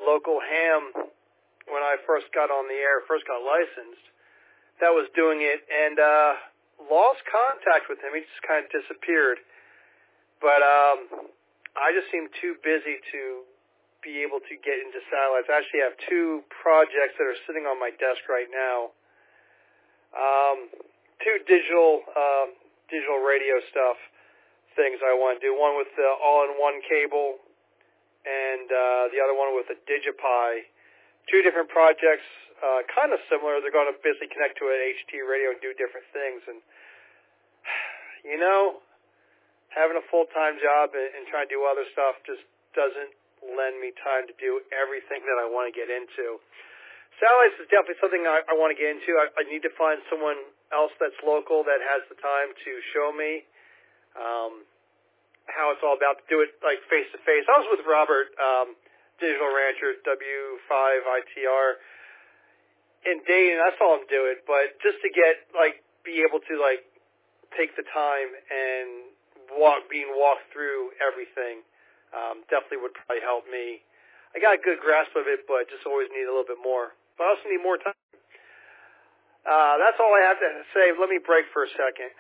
local ham when I first got on the air, first got licensed, that was doing it, and lost contact with him. He just kind of disappeared. But I just seem too busy to be able to get into satellites. I actually have 2 projects that are sitting on my desk right now. 2 digital radio stuff things I want to do. One with the all-in-one cable, and the other one with a DigiPi. 2 different projects, kind of similar. They're going to basically connect to an HT radio and do different things. And, having a full-time job and trying to do other stuff just doesn't lend me time to do everything that I want to get into. Satellites is definitely something I want to get into. I need to find someone else that's local that has the time to show me how it's all about, to do it like face-to-face. I was with Robert, Digital Rancher, W5ITR, in Dayton. I saw him do it, but just to get, be able to, take the time and being walked through everything definitely would probably help me. I got a good grasp of it, but just always need a little bit more. But I also need more time. That's all I have to say. Let me break for a second.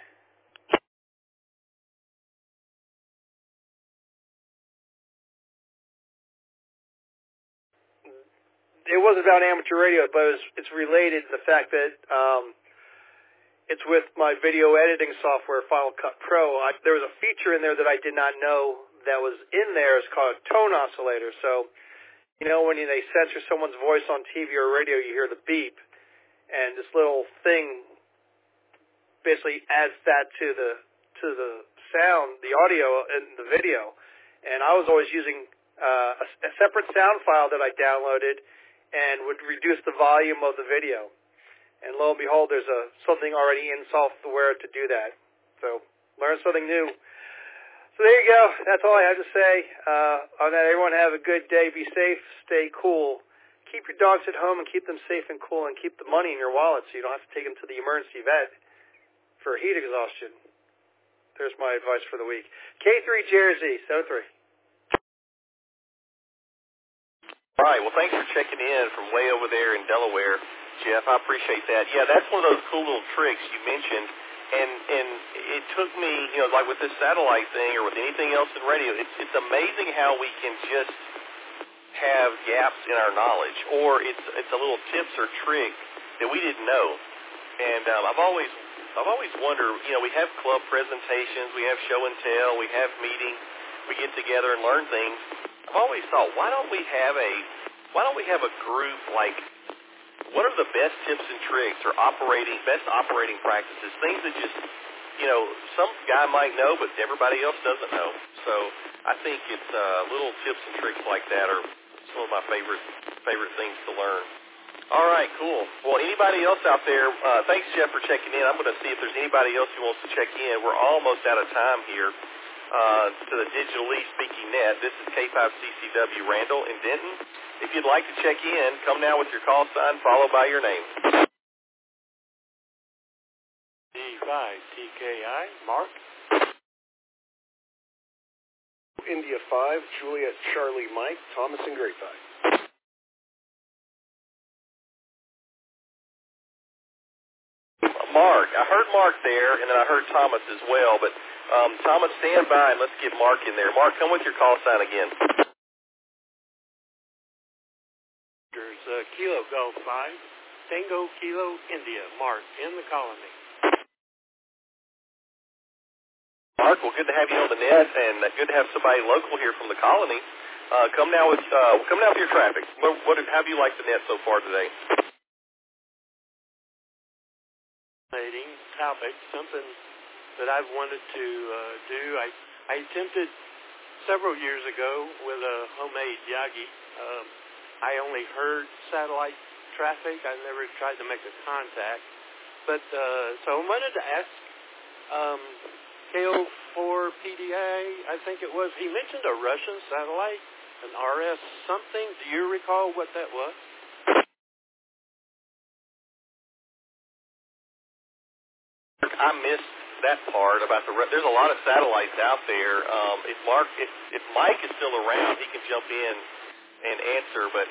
It was about amateur radio, but it's related to the fact that it's with my video editing software, Final Cut Pro. There was a feature in there that I did not know that was in there. It's called a tone oscillator. So, when they censor someone's voice on TV or radio, you hear the beep, and this little thing basically adds that to the sound, the audio, and the video. And I was always using a separate sound file that I downloaded and would reduce the volume of the video. And lo and behold, there's something already in software to do that. So learn something new. So there you go. That's all I have to say. On that, everyone have a good day. Be safe. Stay cool. Keep your dogs at home and keep them safe and cool, and keep the money in your wallet so you don't have to take them to the emergency vet for heat exhaustion. There's my advice for the week. K3 Jersey, 73. All right. Well, thanks for checking in from way over there in Delaware, Jeff. I appreciate that. Yeah, that's one of those cool little tricks you mentioned. And it took me, like with this satellite thing or with anything else in radio, it's amazing how we can just have gaps in our knowledge, or it's a little tips or trick that we didn't know. And I've always wondered, we have club presentations, we have show and tell, we have meetings, we get together and learn things. I've always thought, why don't we have a group like, what are the best tips and tricks or best operating practices, things that just, some guy might know, but everybody else doesn't know. So I think it's little tips and tricks like that are some of my favorite things to learn. All right, cool. Well, anybody else out there, thanks, Jeff, for checking in. I'm going to see if there's anybody else who wants to check in. We're almost out of time here to the Digitally Speaking Net. This is K5CCW Randall in Denton. If you'd like to check in, come now with your call sign followed by your name. D5TKI, Mark. India 5, Juliet Charlie Mike, Thomas and Grapevine. Mark. I heard Mark there, and then I heard Thomas as well. But Thomas, stand by, and let's get Mark in there. Mark, come with your call sign again. There's Kilo Golf 5, Tango Kilo India, Mark, in the colony. Mark, well, good to have you on the net, and good to have somebody local here from the colony. Come now with your traffic. How have you liked the net so far today? Topic, something that I've wanted to do. I attempted several years ago with a homemade Yagi. I only heard satellite traffic. I never tried to make a contact. But so I wanted to ask KO4PDA, I think it was, he mentioned a Russian satellite, an RS something. Do you recall what that was? I missed that part about there's a lot of satellites out there. If Mike is still around, he can jump in and answer, but